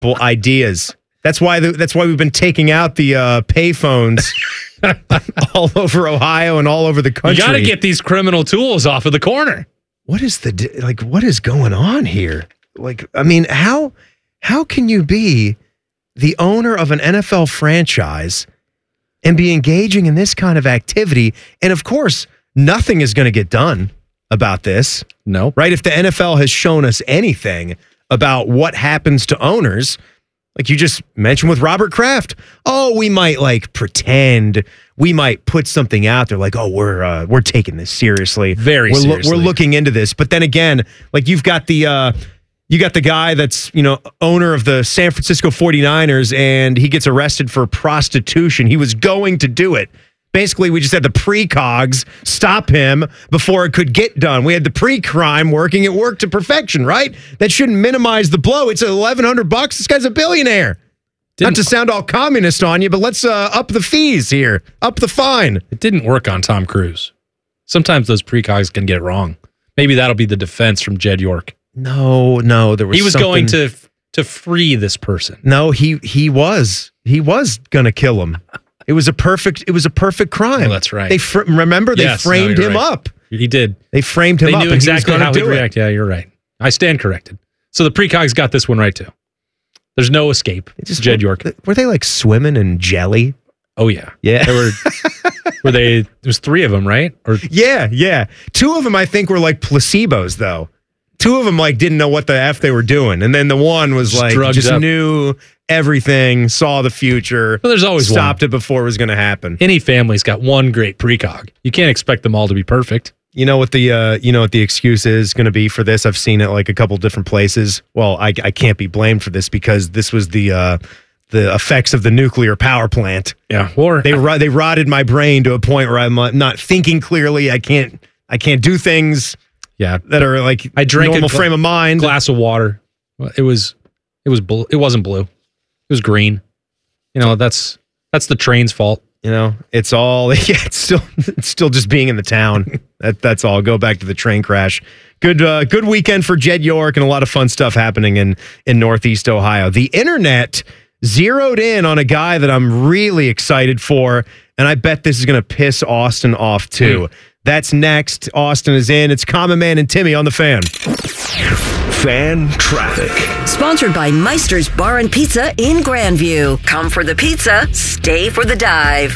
ideas. That's why we've been taking out the payphones all over Ohio and all over the country. You got to get these criminal tools off of the corner. What is what is going on here? Like, I mean, how can you be the owner of an NFL franchise and be engaging in this kind of activity? And of course, nothing is going to get done about this. No. Right? If the NFL has shown us anything about what happens to owners, like you just mentioned with Robert Kraft, we might pretend, we might put something out there like, we're taking this seriously. Very seriously. We're looking into this. But then again, like you've got the guy that's, owner of the San Francisco 49ers, and he gets arrested for prostitution. He was going to do it. Basically, we just had the precogs stop him before it could get done. We had the pre-crime working. It worked to perfection, right? That shouldn't minimize the blow. It's $1,100. This guy's a billionaire. Not to sound all communist on you, but let's up the fees here. Up the fine. It didn't work on Tom Cruise. Sometimes those precogs can get it wrong. Maybe that'll be the defense from Jed York. No, there was. He was going to free this person. No, he was going to kill him. It was a perfect crime. Oh, that's right. They framed him up. He did. They framed him up. They knew exactly how he'd react. Yeah, you're right. I stand corrected. So the precogs got this one right too. There's no escape. Jed York. Were they like swimming in jelly? Oh yeah. Yeah. Were they? There was 3 of them, right? Or yeah. 2 of them I think were like placebos though. 2 of them didn't know what the F they were doing, and then the one was just knew everything, saw the future. Well, there's always stopped it before it was going to happen. Any family's got one great precog. You can't expect them all to be perfect. You know what the excuse is going to be for this? I've seen it a couple different places. Well, I can't be blamed for this because this was the effects of the nuclear power plant. Yeah, or they rotted my brain to a point where I'm not thinking clearly. I can't do things. Yeah, that are I drank normal frame of mind. Glass of water. It wasn't blue. It was green. That's the train's fault. It's all it's still just being in the town. That's all. Go back to the train crash. Good weekend for Jed York and a lot of fun stuff happening in Northeast Ohio. The internet zeroed in on a guy that I'm really excited for, and I bet this is going to piss Austin off too. That's next. Austin is in. It's Common Man and Timmy on the Fan. Fan Traffic. Sponsored by Meister's Bar and Pizza in Grandview. Come for the pizza, stay for the dive.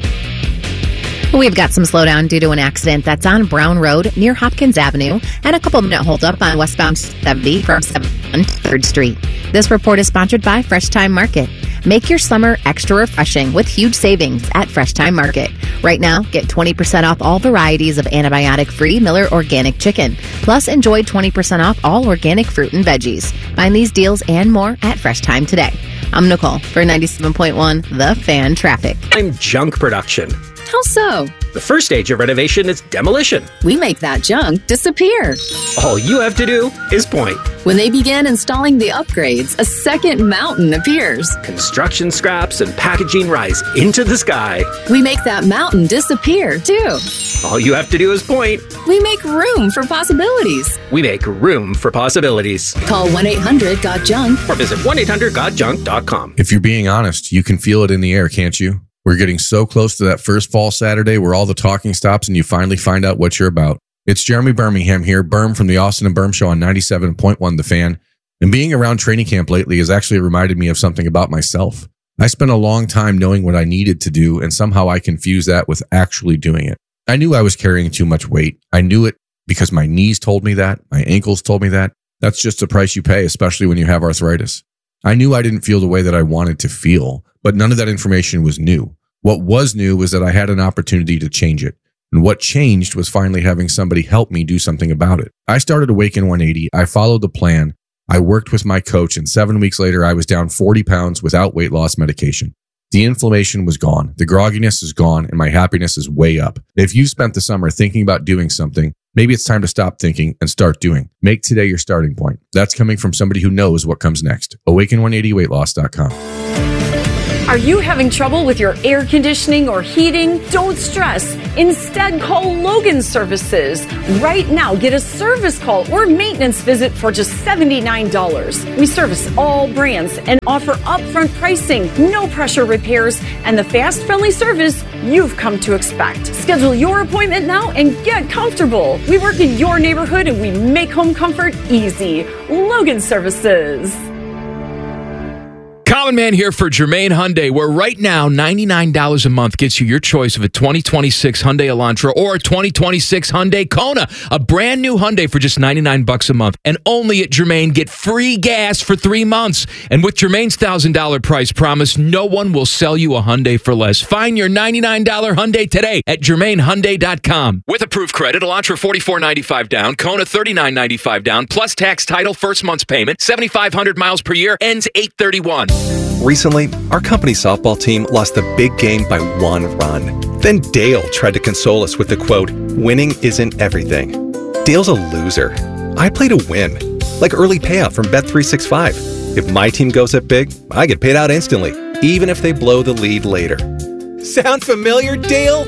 We've got some slowdown due to an accident that's on Brown Road near Hopkins Avenue and a couple-minute holdup on westbound 70 from 7th 3rd Street. This report is sponsored by Fresh Time Market. Make your summer extra refreshing with huge savings at Fresh Time Market. Right now, get 20% off all varieties of antibiotic-free Miller Organic Chicken. Plus, enjoy 20% off all organic fruit and veggies. Find these deals and more at Fresh Time today. I'm Nicole for 97.1 The Fan Traffic. I'm Junk Production. How so? The first stage of renovation is demolition. We make that junk disappear. All you have to do is point. When they begin installing the upgrades, a second mountain appears. Construction scraps and packaging rise into the sky. We make that mountain disappear, too. All you have to do is point. We make room for possibilities. We make room for possibilities. Call 1-800-GOT-JUNK or visit 1-800-GOT-JUNK.com. If you're being honest, you can feel it in the air, can't you? We're getting so close to that first fall Saturday where all the talking stops and you finally find out what you're about. It's Jeremy Birmingham here, Berm from the Austin and Berm Show on 97.1 The Fan. And being around training camp lately has actually reminded me of something about myself. I spent a long time knowing what I needed to do, and somehow I confused that with actually doing it. I knew I was carrying too much weight. I knew it because my knees told me that, my ankles told me that. That's just the price you pay, especially when you have arthritis. I knew I didn't feel the way that I wanted to feel, but none of that information was new. What was new was that I had an opportunity to change it. And what changed was finally having somebody help me do something about it. I started Awaken 180. I followed the plan. I worked with my coach, and 7 weeks later, I was down 40 pounds without weight loss medication. The inflammation was gone. The grogginess is gone, and my happiness is way up. If you spent the summer thinking about doing something, maybe it's time to stop thinking and start doing. Make today your starting point. That's coming from somebody who knows what comes next. Awaken180weightloss.com. Are you having trouble with your air conditioning or heating? Don't stress. Instead, call Logan Services. Right now, get a service call or maintenance visit for just $79. We service all brands and offer upfront pricing, no pressure repairs, and the fast, friendly service you've come to expect. Schedule your appointment now and get comfortable. We work in your neighborhood and we make home comfort easy. Logan Services. Common Man here for Germain Hyundai, where right now $99 a month gets you your choice of a 2026 Hyundai Elantra or a 2026 Hyundai Kona, a brand new Hyundai for just $99 a month. And only at Germain, get free gas for 3 months. And with Germain's $1,000 price promise, no one will sell you a Hyundai for less. Find your $99 Hyundai today at GermainHyundai.com. With approved credit, Elantra $44.95 down, Kona $39.95 down, plus tax, title, first month's payment, 7,500 miles per year, ends 8/31. Recently, our company softball team lost the big game by 1 run. Then Dale tried to console us with the quote, "Winning isn't everything." Dale's a loser. I play to win, like early payout from Bet365. If my team goes up big, I get paid out instantly, even if they blow the lead later. Sound familiar, Dale?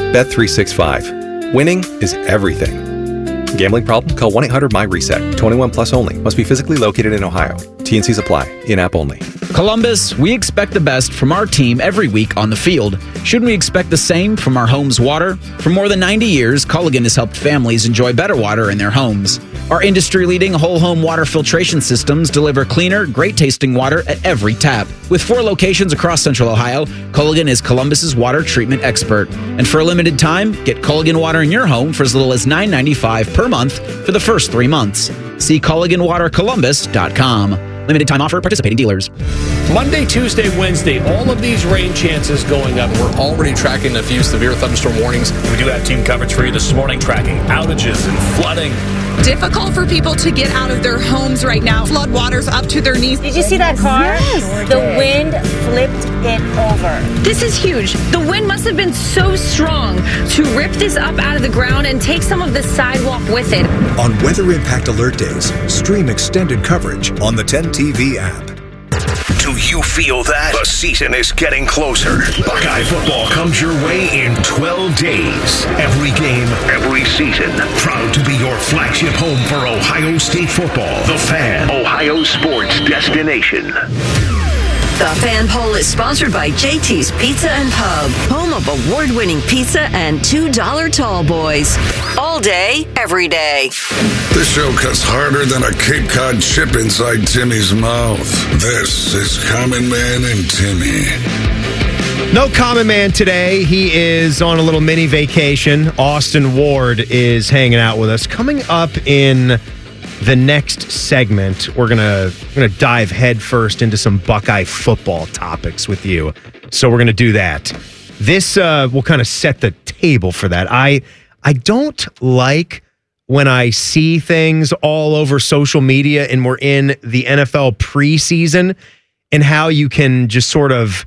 Bet365. Winning is everything. Gambling problem? Call 1-800-MY-RESET. 21 plus only. Must be physically located in Ohio. T&Cs apply. In-app only. Columbus, we expect the best from our team every week on the field. Shouldn't we expect the same from our home's water? For more than 90 years, Culligan has helped families enjoy better water in their homes. Our industry-leading whole-home water filtration systems deliver cleaner, great-tasting water at every tap. With 4 locations across Central Ohio, Culligan is Columbus's water treatment expert. And for a limited time, get Culligan water in your home for as little as $9.95 per month for the first 3 months. See CulliganWaterColumbus.com. Limited time offer, participating dealers. Monday, Tuesday, Wednesday, all of these rain chances going up. We're already tracking a few severe thunderstorm warnings. We do have team coverage for you this morning, tracking outages and flooding. Difficult for people to get out of their homes right now. Flood waters up to their knees. Did you see that car? Yes. The wind flipped it over. This is huge. The wind must have been so strong to rip this up out of the ground and take some of the sidewalk with it. On Weather Impact Alert Days, stream extended coverage on the 10 TV app. Do you feel that? The season is getting closer. Buckeye football comes your way in 12 days. Every game, every season. Proud to be your flagship home for Ohio State football. The Fan, Ohio sports destination. The Fan Poll is sponsored by JT's Pizza and Pub, home of award-winning pizza and $2 tall boys. All day, every day. This show cuts harder than a Cape Cod chip inside Timmy's mouth. This is Common Man and Timmy. No Common Man today. He is on a little mini vacation. Austin Ward is hanging out with us. Coming up in the next segment, we're gonna dive headfirst into some Buckeye football topics with you. So we're gonna do that. This will kind of set the table for that. I don't like when I see things all over social media and we're in the NFL preseason and how you can just sort of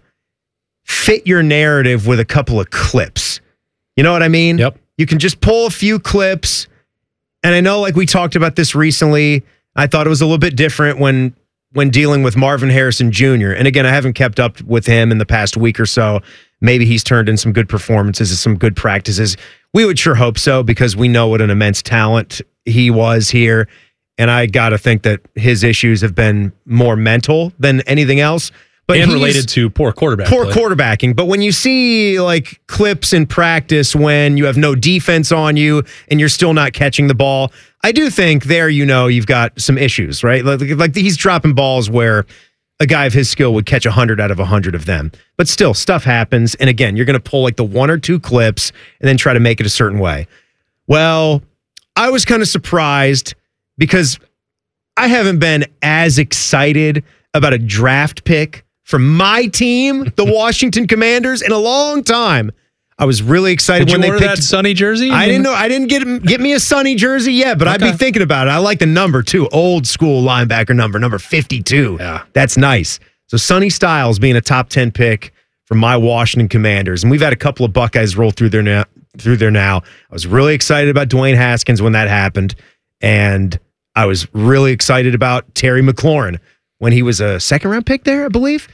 fit your narrative with a couple of clips. You know what I mean? Yep. You can just pull a few clips. And I know, like we talked about this recently, I thought it was a little bit different when dealing with Marvin Harrison Jr. And again, I haven't kept up with him in the past week or so. Maybe he's turned in some good performances and some good practices. We would sure hope so, because we know what an immense talent he was here. And I got to think that his issues have been more mental than anything else. But and related to poor quarterbacking. But when you see like clips in practice when you have no defense on you and you're still not catching the ball, I do think there, you've got some issues, right? Like he's dropping balls where a guy of his skill would catch 100 out of 100 of them. But still, stuff happens. And again, you're going to pull like the 1 or 2 clips and then try to make it a certain way. Well, I was kind of surprised because I haven't been as excited about a draft pick for my team, the Washington Commanders, in a long time. I was really excited when they picked that Sonny jersey. I didn't know. I didn't get me a Sonny jersey yet, but okay. I'd be thinking about it. I like the number too, old school linebacker number 52. Yeah, that's nice. So Sonny Styles being a top 10 pick for my Washington Commanders, and we've had a couple of Buckeyes roll through there now. I was really excited about Dwayne Haskins when that happened, and I was really excited about Terry McLaurin when he was a second-round pick there, I believe.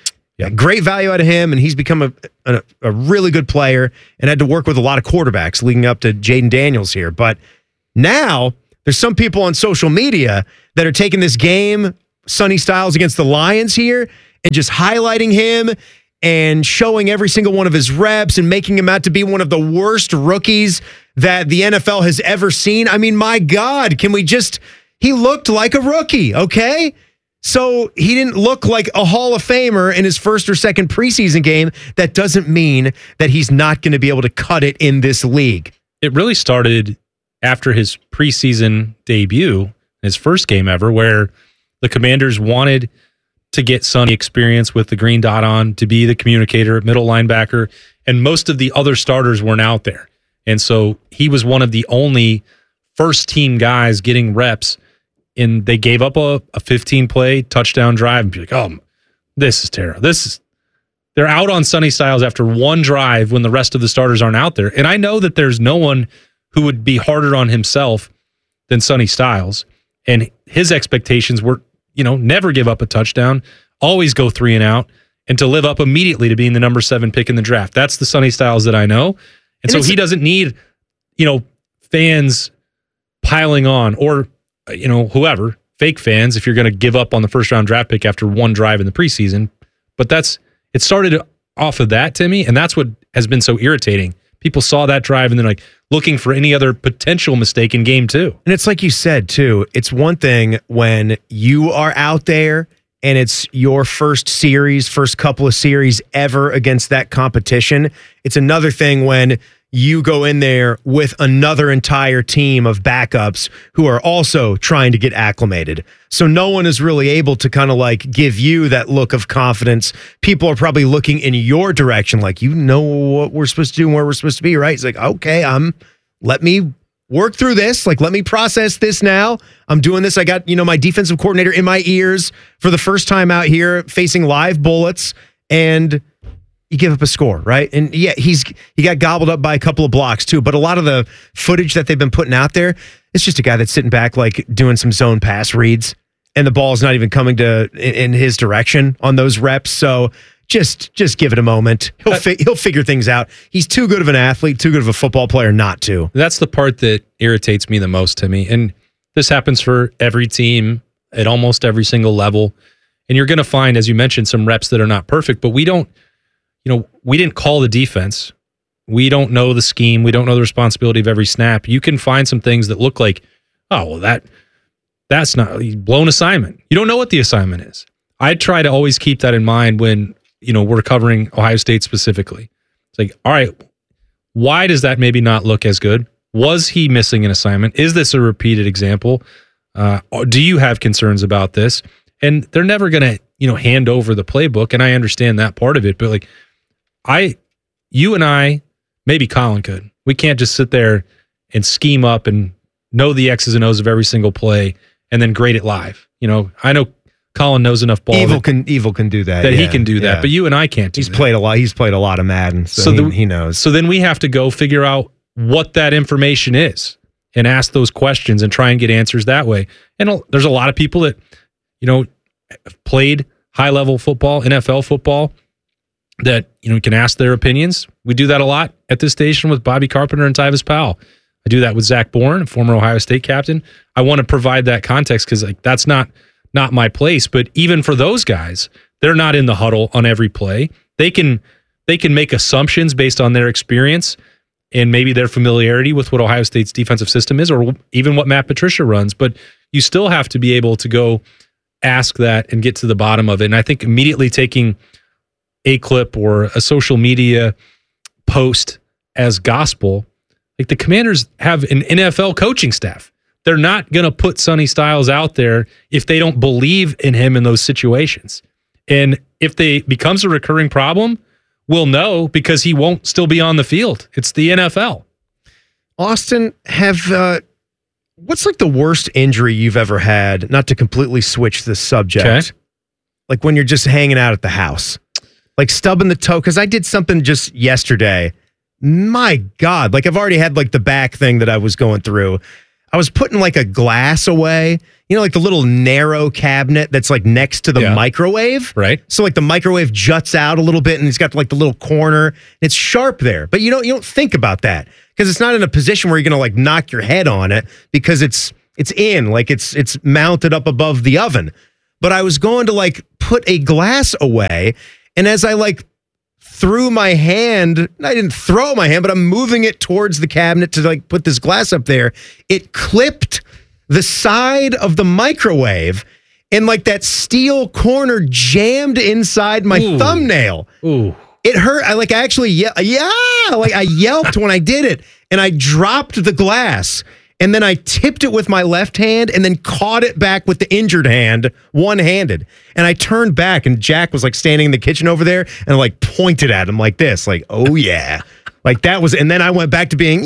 Yeah, great value out of him, and he's become a really good player and had to work with a lot of quarterbacks leading up to Jaden Daniels here. But now there's some people on social media that are taking this game, Sonny Styles against the Lions here, and just highlighting him and showing every single one of his reps and making him out to be one of the worst rookies that the NFL has ever seen. I mean, my God, he looked like a rookie, okay? So he didn't look like a Hall of Famer in his first or second preseason game. That doesn't mean that he's not going to be able to cut it in this league. It really started after his preseason debut, his first game ever, where the Commanders wanted to get Sonny experience with the green dot on, to be the communicator, middle linebacker, and most of the other starters weren't out there. And so he was one of the only first-team guys getting reps, and they gave up a 15-play touchdown drive and be like, oh, this is terrible. They're out on Sonny Styles after one drive when the rest of the starters aren't out there. And I know that there's no one who would be harder on himself than Sonny Styles. And his expectations were, never give up a touchdown, always go 3 and out, and to live up immediately to being the number 7 pick in the draft. That's the Sonny Styles that I know. And so he doesn't need, fans piling on or, whoever, fake fans, if you're going to give up on the first round draft pick after one drive in the preseason. But it started off of that, Timmy, and that's what has been so irritating. People saw that drive and they're looking for any other potential mistake in game 2. And it's like you said, too, it's one thing when you are out there and it's your first couple of series ever against that competition. It's another thing when you go in there with another entire team of backups who are also trying to get acclimated. So no one is really able to kind of give you that look of confidence. People are probably looking in your direction, what we're supposed to do and where we're supposed to be, right? It's okay, let me work through this. Let me process this now. I'm doing this. I got, my defensive coordinator in my ears for the first time out here facing live bullets, and you give up a score, right? And yeah, he got gobbled up by a couple of blocks too, but a lot of the footage that they've been putting out there, it's just a guy that's sitting back doing some zone pass reads, and the ball is not even coming in his direction on those reps. So just give it a moment. He'll figure things out. He's too good of an athlete, too good of a football player not to. That's the part that irritates me the most, Timmy. And this happens for every team at almost every single level. And you're going to find, as you mentioned, some reps that are not perfect, but we didn't call the defense. We don't know the scheme. We don't know the responsibility of every snap. You can find some things that look like, oh, well, that's not blown assignment. You don't know what the assignment is. I try to always keep that in mind when, we're covering Ohio State specifically. It's all right, why does that maybe not look as good? Was he missing an assignment? Is this a repeated example? Do you have concerns about this? And they're never going to, hand over the playbook. And I understand that part of it, but you and I, maybe Colin could. We can't just sit there and scheme up and know the X's and O's of every single play and then grade it live. I know Colin knows enough ball. Evil can do that. He can do that, but you and I can't do that. He's played a lot of Madden, so he knows. So then we have to go figure out what that information is and ask those questions and try and get answers that way. And there's a lot of people that, have played high-level football, NFL football, that can ask their opinions. We do that a lot at this station with Bobby Carpenter and Tyvis Powell. I do that with Zach Bourne, former Ohio State captain. I want to provide that context because that's not my place. But even for those guys, they're not in the huddle on every play. They can make assumptions based on their experience and maybe their familiarity with what Ohio State's defensive system is, or even what Matt Patricia runs. But you still have to be able to go ask that and get to the bottom of it. And I think immediately taking a clip or a social media post as gospel, the Commanders have an NFL coaching staff. They're not going to put Sonny Styles out there if they don't believe in him in those situations. And if they becomes a recurring problem, we'll know because he won't still be on the field. It's the NFL. Austin, what's the worst injury you've ever had? Not to completely switch the subject. Okay. When you're just hanging out at the house, stubbing the toe. Because I did something just yesterday. My God, I've already had the back thing that I was going through. I was putting like a glass away, like the little narrow cabinet that's like next to the microwave. Right. So like the microwave juts out a little bit and it's got like the little corner. It's sharp there, but you don't think about that because it's not in a position where you're going to like knock your head on it because it's mounted up above the oven. But I was going to like put a glass away, and as I like threw my hand, I didn't throw my hand, but I'm moving it towards the cabinet to like put this glass up there. It clipped the side of the microwave, and like that steel corner jammed inside my thumbnail. Ooh. It hurt. I yelped when I did it, and I dropped the glass. And then I tipped it with my left hand and then caught it back with the injured hand, one-handed. And I turned back and Jack was like standing in the kitchen over there and like pointed at him like this, like, oh yeah. Like that was, and then I went back to being,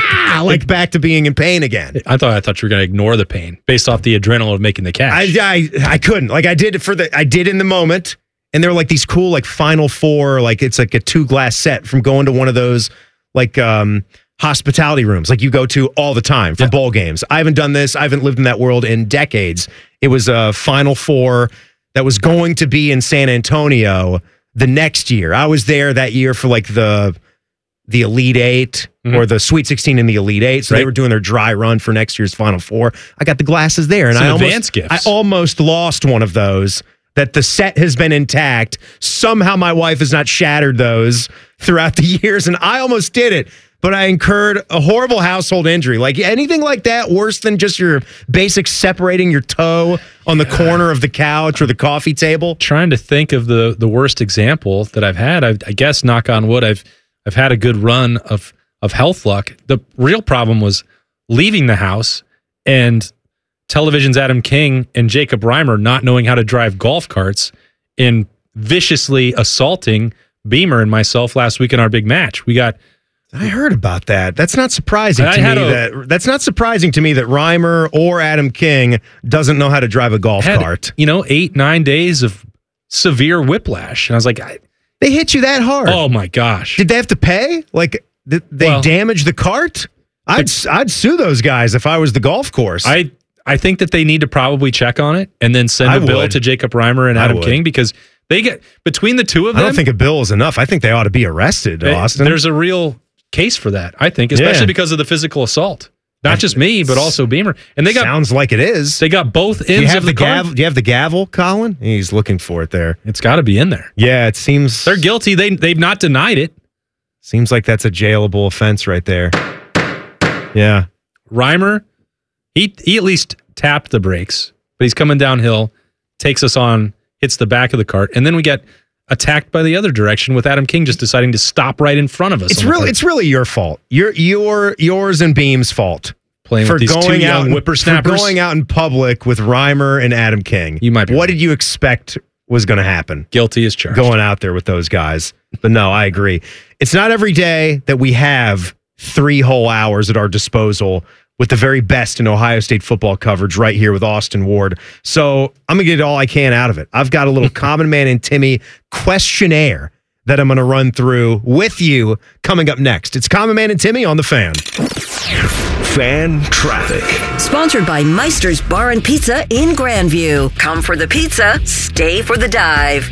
back to being in pain again. I thought you were going to ignore the pain based off the adrenaline of making the catch. I couldn't. Like I did in the moment. And there were like these cool like Final Four, like it's like a 2-glass set from going to one of those like, hospitality rooms like you go to all the time for bowl games. I haven't done this. I haven't lived in that world in decades. It was a Final Four that was going to be in San Antonio the next year. I was there that year for like the Elite Eight or the Sweet 16 and the Elite Eight. So they were doing their dry run for next year's Final Four. I got the glasses there, and I almost lost one of those. That the set has been intact. Somehow my wife has not shattered those throughout the years, and I almost did it. But I incurred a horrible household injury. Like anything like that, worse than just your basic separating your toe on the corner of the couch or the coffee table. Trying to think of the worst example that I've had. I guess, knock on wood, I've had a good run of health luck. The real problem was leaving the house and Television's Adam King and Jacob Reimer not knowing how to drive golf carts and viciously assaulting Beamer and myself last week in our big match. I heard about that. That's not surprising to me. That's not surprising to me that Reimer or Adam King doesn't know how to drive a golf cart. 8-9 days of severe whiplash, and I was like, they hit you that hard? Oh my gosh! Did they have to pay? Like, did they damage the cart? I'd sue those guys if I was the golf course. I think that they need to probably check on it and then send a bill to Jacob Reimer and Adam King because they get between the two of them. I don't think a bill is enough. I think they ought to be arrested, Austin. There's a real case for that, I think, especially because of the physical assault. Not just me, but also Beamer. And they got sounds like it is. They got both ends of the gavel. Do you have the gavel, Colin? He's looking for it there. It's got to be in there. Yeah, it seems they're guilty. They've not denied it. Seems like that's a jailable offense right there. Yeah, Reimer, he at least tapped the brakes, but he's coming downhill, takes us on, hits the back of the cart, and then we get attacked by the other direction with Adam King just deciding to stop right in front of us. It's really your fault. Yours and Beam's fault. Playing with these two young whippersnappers. For going out in public with Reimer and Adam King. You might be. What did you expect was going to happen? Guilty as charged. Going out there with those guys. But no, I agree. It's not every day that we have 3 whole hours at our disposal with the very best in Ohio State football coverage right here with Austin Ward. So I'm going to get all I can out of it. I've got a little Common Man and Timmy questionnaire that I'm going to run through with you coming up next. It's Common Man and Timmy on The Fan. Fan Traffic. Sponsored by Meister's Bar and Pizza in Grandview. Come for the pizza, stay for the dive.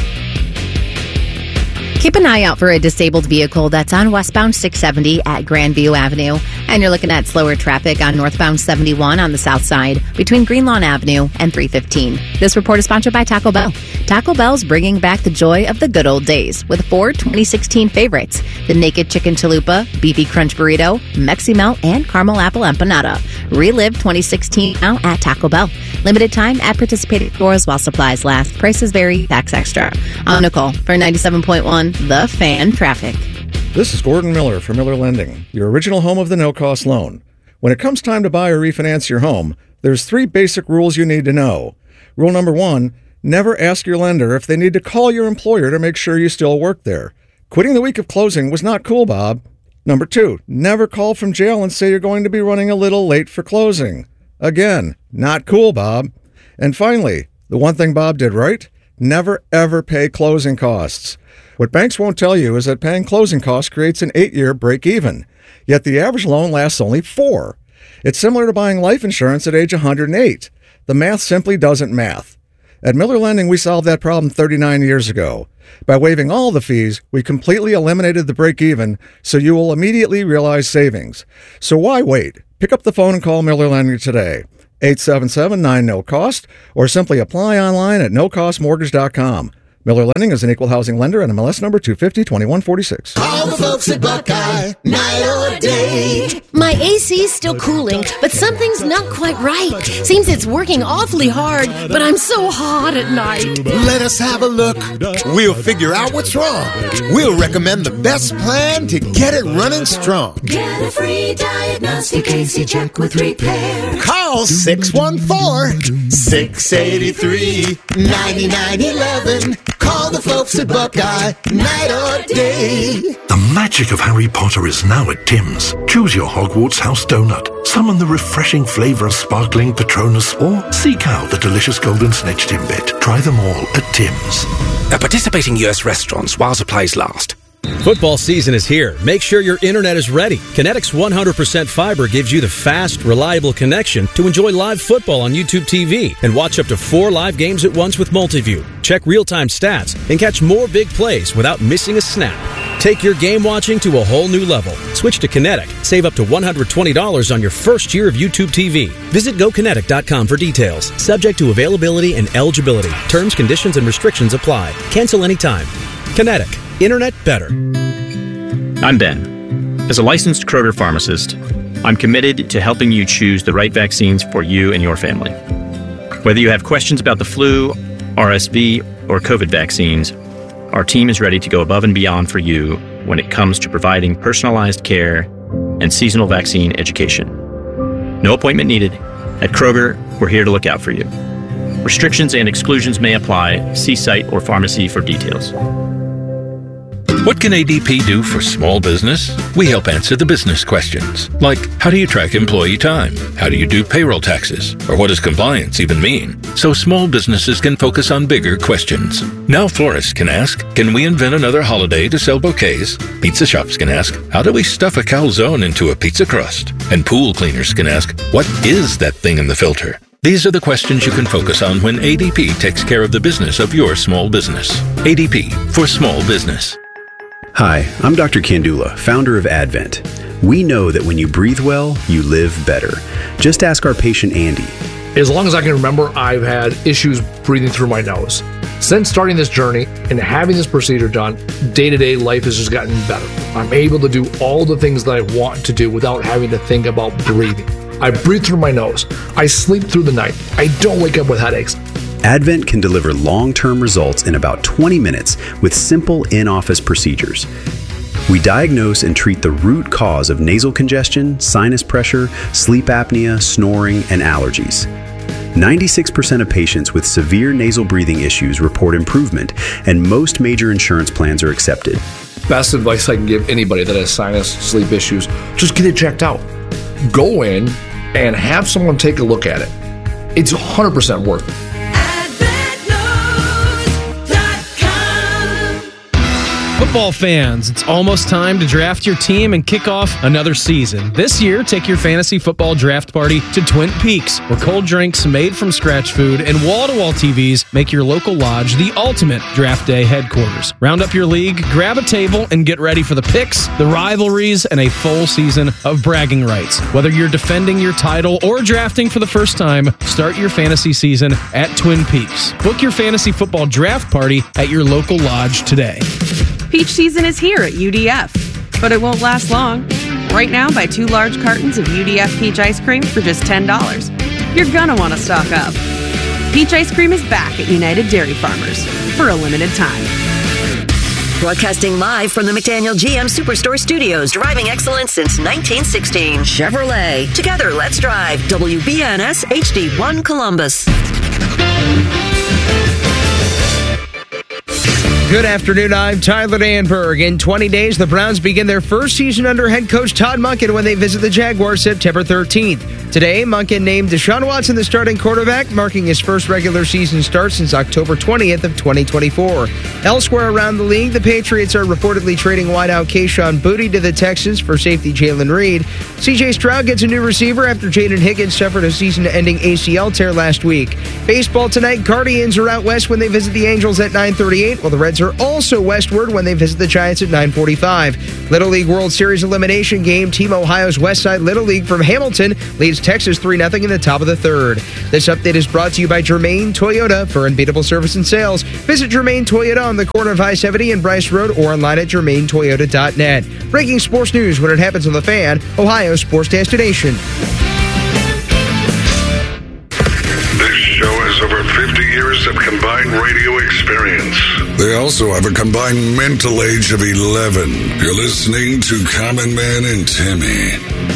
Keep an eye out for a disabled vehicle that's on westbound 670 at Grandview Avenue. And you're looking at slower traffic on northbound 71 on the south side between Greenlawn Avenue and 315. This report is sponsored by Taco Bell. Taco Bell's bringing back the joy of the good old days with 4 2016 favorites: the Naked Chicken Chalupa, Beefy Crunch Burrito, Mexi Melt, and Caramel Apple Empanada. Relive 2016 now at Taco Bell. Limited time at participating stores while supplies last. Prices vary, tax extra. I'm Nicole for 97.1 The Fan Traffic. This is Gordon Miller for Miller Lending, your original home of the no-cost loan. When it comes time to buy or refinance your home, there's 3 basic rules you need to know. Rule number 1, never ask your lender if they need to call your employer to make sure you still work there. Quitting the week of closing was not cool, Bob. Number 2, never call from jail and say you're going to be running a little late for closing. Again, not cool, Bob. And finally, the one thing Bob did right, never ever pay closing costs. What banks won't tell you is that paying closing costs creates an 8-year break-even, yet the average loan lasts only 4. It's similar to buying life insurance at age 108. The math simply doesn't math. At Miller Lending, we solved that problem 39 years ago. By waiving all the fees, we completely eliminated the break-even, so you will immediately realize savings. So why wait? Pick up the phone and call Miller Lending today. 877-9-NO-COST, or simply apply online at nocostmortgage.com. Miller Lending is an equal housing lender and MLS number 250-2146. All the folks at Buckeye, night or day. My AC's still cooling, but something's not quite right. Seems it's working awfully hard, but I'm so hot at night. Let us have a look. We'll figure out what's wrong. We'll recommend the best plan to get it running strong. Get a free diagnostic AC check with repair. Call 614-683-9911. Call the folks at Buckeye, night or day. The magic of Harry Potter is now at Tim's. Choose your Hogwarts house donut, summon the refreshing flavour of sparkling Patronus, or seek out the delicious golden snitch Timbit. Try them all at Tim's. At participating US restaurants while supplies last. Football season is here. Make sure your internet is ready. Kinetics 100% fiber gives you the fast, reliable connection to enjoy live football on YouTube TV and watch up to 4 live games at once with Multiview. Check real-time stats and catch more big plays without missing a snap. Take your game watching to a whole new level. Switch to Kinetic. Save up to $120 on your first year of YouTube TV. Visit GoKinetic.com for details. Subject to availability and eligibility. Terms, conditions, and restrictions apply. Cancel anytime. Kinetic. Internet better. I'm Ben. As a licensed Kroger pharmacist, I'm committed to helping you choose the right vaccines for you and your family. Whether you have questions about the flu, RSV, or COVID vaccines, our team is ready to go above and beyond for you when it comes to providing personalized care and seasonal vaccine education. No appointment needed. At Kroger, we're here to look out for you. Restrictions and exclusions may apply. See site or pharmacy for details. What can ADP do for small business? We help answer the business questions, like how do you track employee time? How do you do payroll taxes? Or what does compliance even mean? So small businesses can focus on bigger questions. Now florists can ask, can we invent another holiday to sell bouquets? Pizza shops can ask, how do we stuff a calzone into a pizza crust? And pool cleaners can ask, what is that thing in the filter? These are the questions you can focus on when ADP takes care of the business of your small business. ADP for small business. Hi, I'm Dr. Kandula, founder of Advent. We know that when you breathe well, you live better. Just ask our patient Andy. As long as I can remember, I've had issues breathing through my nose. Since starting this journey and having this procedure done, day-to-day life has just gotten better. I'm able to do all the things that I want to do without having to think about breathing. I breathe through my nose. I sleep through the night. I don't wake up with headaches. Advent can deliver long-term results in about 20 minutes with simple in-office procedures. We diagnose and treat the root cause of nasal congestion, sinus pressure, sleep apnea, snoring, and allergies. 96% of patients with severe nasal breathing issues report improvement, and most major insurance plans are accepted. Best advice I can give anybody that has sinus, sleep issues, just get it checked out. Go in and have someone take a look at it. It's 100% worth it. Football fans, it's almost time to draft your team and kick off another season. This year, take your fantasy football draft party to Twin Peaks, where cold drinks made from scratch food and wall-to-wall TVs make your local lodge the ultimate draft day headquarters. Round up your league, grab a table, and get ready for the picks, the rivalries, and a full season of bragging rights. Whether you're defending your title or drafting for the first time, start your fantasy season at Twin Peaks. Book your fantasy football draft party at your local lodge today. Peach season is here at UDF, but it won't last long. Right now, buy 2 large cartons of UDF peach ice cream for just $10. You're gonna want to stock up. Peach ice cream is back at United Dairy Farmers for a limited time. Broadcasting live from the McDaniel GM Superstore Studios, driving excellence since 1916. Chevrolet. Together, let's drive. WBNS HD1 Columbus. Good afternoon, I'm Tyler Danberg. In 20 days, the Browns begin their first season under head coach Todd Monken when they visit the Jaguars September 13th. Today, Monken named Deshaun Watson the starting quarterback, marking his first regular season start since October 20th of 2024. Elsewhere around the league, the Patriots are reportedly trading wideout Kayshon Boutte to the Texans for safety Jalen Reed. C.J. Stroud gets a new receiver after Jaden Higgins suffered a season-ending ACL tear last week. Baseball tonight, Guardians are out west when they visit the Angels at 9:38, while the Reds are also westward when they visit the Giants at 9:45. Little League World Series elimination game, Team Ohio's Westside Little League from Hamilton leads Texas 3-0 in the top of the third. This update is brought to you by Germain Toyota for unbeatable service and sales. Visit Germain Toyota on the corner of I-70 and Bryce Road or online at germaintoyota.net. Breaking sports news when it happens on The Fan, Ohio's sports destination. Show has over 50 years of combined radio experience. They also have a combined mental age of 11. You're listening to Common Man and Timmy.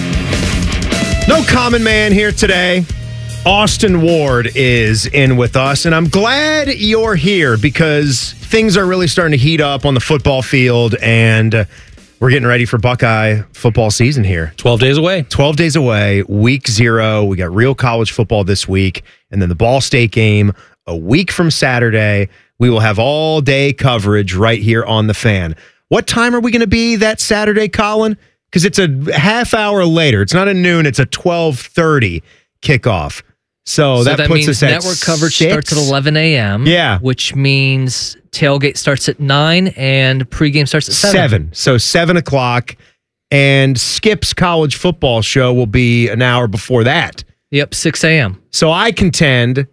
No Common Man here today. Austin Ward is in with us, and I'm glad you're here because things are really starting to heat up on the football field, and we're getting ready for Buckeye football season here. 12 days away. 12 days away, week 0. We got real college football this week, and then the Ball State game a week from Saturday. We will have all-day coverage right here on The Fan. What time are we going to be that Saturday, Colin? Because it's a half hour later. It's not at noon. It's a 12:30 kickoff. So that puts means us at network coverage 6? starts at 11 a.m. Yeah. Which means tailgate starts at 9 and pregame starts at 7. So 7 o'clock. And Skip's college football show will be an hour before that. Yep, 6 a.m. So I contend.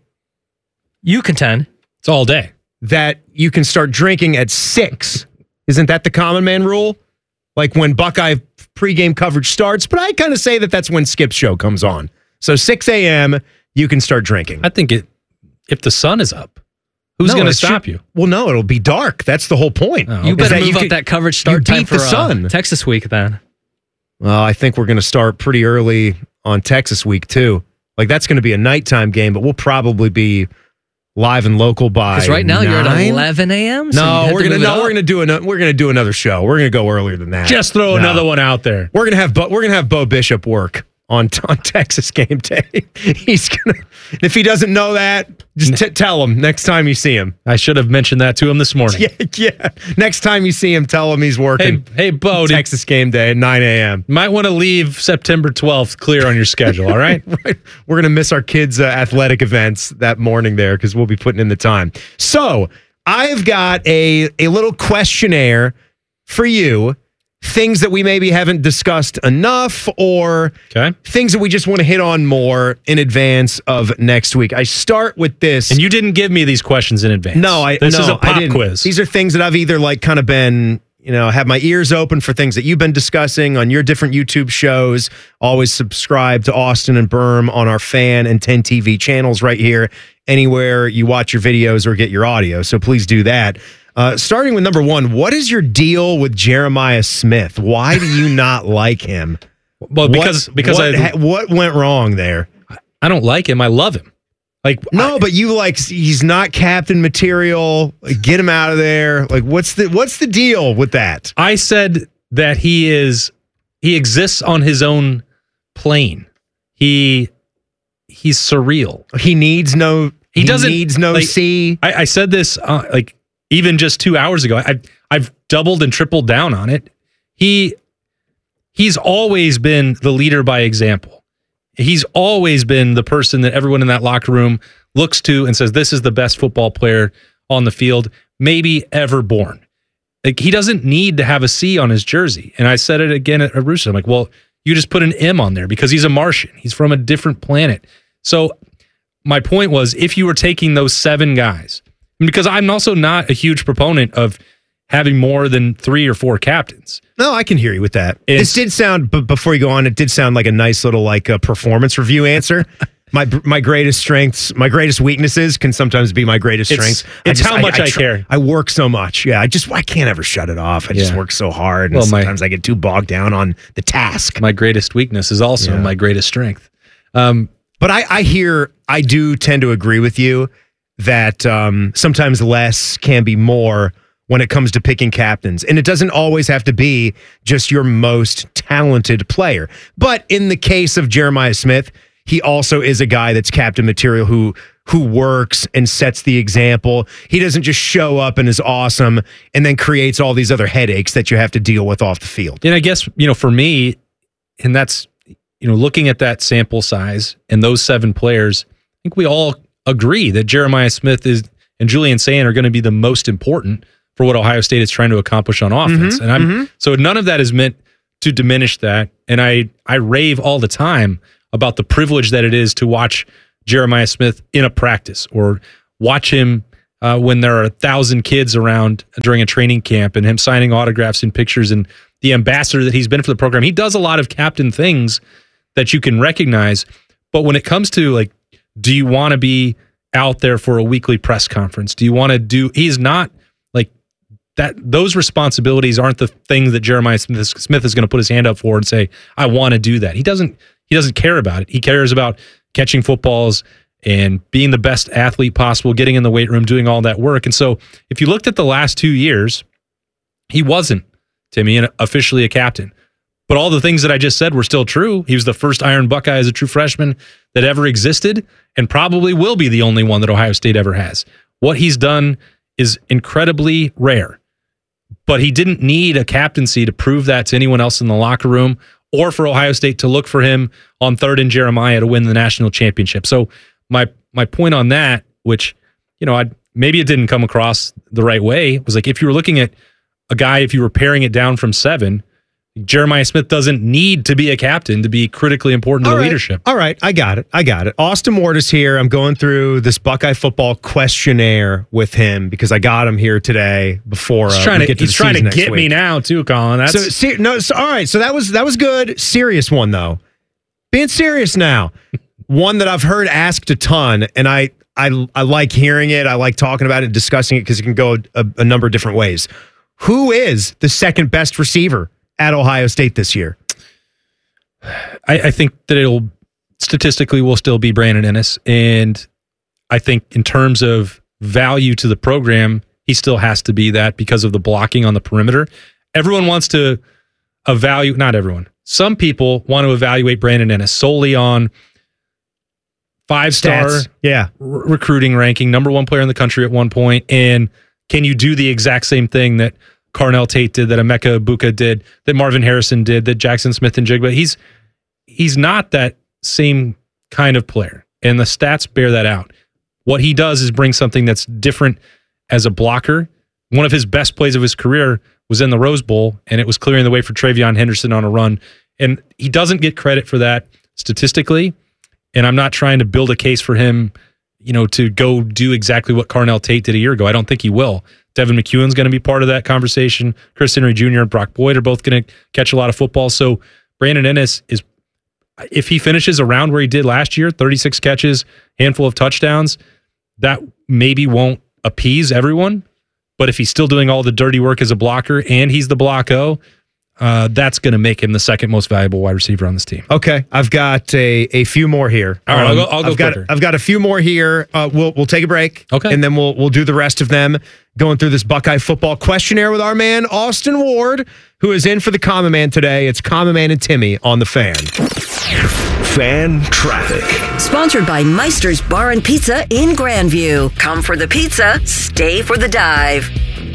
You contend. It's all day. That you can start drinking at 6. Isn't that the Common Man rule? Like when Buckeye pregame coverage starts. But I kind of say that that's when Skip's show comes on. So 6 a.m., you can start drinking. I think if the sun is up, who's going to stop you? Well, no, it'll be dark. That's the whole point. You better move up that coverage start time for the sun. Texas week then. Well, I think we're going to start pretty early on Texas week too. Like that's going to be a nighttime game, but we'll probably be live and local by. Because right now 9? you're at 11 a.m. No, we're gonna do another show. We're gonna go earlier than that. Just throw another one out there. We're gonna have Bo Bishop work on Texas game day. He's gonna. If he doesn't know that, just tell him next time you see him. I should have mentioned that to him this morning. Yeah. Next time you see him, tell him he's working. Hey, Bo, Texas game day at 9 a.m. Might want to leave September 12th clear on your schedule. All right. Right. We're gonna miss our kids' athletic events that morning there because we'll be putting in the time. So I've got a little questionnaire for you. Things that we maybe haven't discussed enough or things that we just want to hit on more in advance of next week. I start with this. And you didn't give me these questions in advance. This is a pop quiz. These are things that I've either like kind of been, have my ears open for things that you've been discussing on your different YouTube shows. Always subscribe to Austin and Berm on our Fan and 10 TV channels right here, anywhere you watch your videos or get your audio. So please do that. Starting with number 1, what is your deal with Jeremiah Smith? Why do you not like him? Well, because what went wrong there? I don't like him. I love him. But he's not captain material. Like, get him out of there. Like, what's the deal with that? I said that he exists on his own plane. He's surreal. He needs no. He needs no C. I said this even just 2 hours ago. I've doubled and tripled down on it. He's always been the leader by example. He's always been the person that everyone in that locker room looks to and says, this is the best football player on the field, maybe ever born. Like, he doesn't need to have a C on his jersey. And I said it again at Arusa. I'm like, well, you just put an M on there because he's a Martian. He's from a different planet. So my point was, if you were taking those 7 guys, because I'm also not a huge proponent of having more than 3 or 4 captains. No, I can hear you with that. This did sound, but before you go on, it did sound like a nice little performance review answer. My greatest strengths, my greatest weaknesses can sometimes be my greatest strengths. It's how much I care. I work so much. Yeah, I can't ever shut it off. I just work so hard, and sometimes I get too bogged down on the task. My greatest weakness is also my greatest strength. But I do tend to agree with you that sometimes less can be more when it comes to picking captains. And it doesn't always have to be just your most talented player. But in the case of Jeremiah Smith, he also is a guy that's captain material who works and sets the example. He doesn't just show up and is awesome and then creates all these other headaches that you have to deal with off the field. And I guess, for me, and that's, looking at that sample size and those 7 players, I think we all agree that Jeremiah Smith and Julian Sayin are going to be the most important for what Ohio State is trying to accomplish on offense. So none of that is meant to diminish that. And I rave all the time about the privilege that it is to watch Jeremiah Smith in a practice or watch him when there are 1,000 kids around during a training camp and him signing autographs and pictures and the ambassador that he's been for the program. He does a lot of captain things that you can recognize. But when it comes to do you want to be out there for a weekly press conference? Do you want to he's not that. Those responsibilities aren't the things that Jeremiah Smith is going to put his hand up for and say, I want to do that. He doesn't care about it. He cares about catching footballs and being the best athlete possible, getting in the weight room, doing all that work. And so if you looked at the last 2 years, he wasn't, Timmy, officially a captain. But all the things that I just said were still true. He was the first Iron Buckeye as a true freshman that ever existed and probably will be the only one that Ohio State ever has. What he's done is incredibly rare. But he didn't need a captaincy to prove that to anyone else in the locker room or for Ohio State to look for him on 3rd and Jeremiah to win the national championship. So my point on that, which, maybe it didn't come across the right way, was if you were looking at a guy, if you were paring it down from 7, Jeremiah Smith doesn't need to be a captain to be critically important to the leadership. All right, I got it. Austin Ward is here. I'm going through this Buckeye football questionnaire with him because I got him here today before he's trying to get me now too, Colin. All right. So that was good. Serious one though. Being serious now. One that I've heard asked a ton, and I like hearing it. I like talking about it, discussing it because it can go a number of different ways. Who is the second best receiver at Ohio State this year? I think that it'll statistically will still be Brandon Ennis. And I think in terms of value to the program, he still has to be that because of the blocking on the perimeter. Everyone wants to evaluate, not everyone. Some people want to evaluate Brandon Ennis solely on 5-star recruiting ranking, number 1 player in the country at one point. And can you do the exact same thing that Carnell Tate did, that Emeka Egbuka did, that Marvin Harrison did, that Jackson Smith-Njigba? He's not that same kind of player, and the stats bear that out. What he does is bring something that's different as a blocker. One of his best plays of his career was in the Rose Bowl, and it was clearing the way for Travion Henderson on a run. And he doesn't get credit for that statistically, and I'm not trying to build a case for him, to go do exactly what Carnell Tate did a year ago. I don't think he will. Devin McEwen's going to be part of that conversation. Chris Henry Jr. and Brock Boyd are both going to catch a lot of football. So Brandon Ennis is, if he finishes around where he did last year, 36 catches, handful of touchdowns, that maybe won't appease everyone. But if he's still doing all the dirty work as a blocker and he's the block-o, that's going to make him the second most valuable wide receiver on this team. Okay, I've got a few more here. All right, I'll go quicker. I've got a few more here. We'll take a break. Okay, and then we'll do the rest of them. Going through this Buckeye football questionnaire with our man Austin Ward, who is in for the Common Man today. It's Common Man and Timmy on the Fan. Fan Traffic. Sponsored by Meister's Bar and Pizza in Grandview. Come for the pizza, stay for the dive.